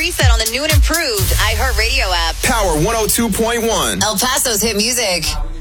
Reset on the new and improved iHeartRadio app. Power 102.1. El Paso's hit music.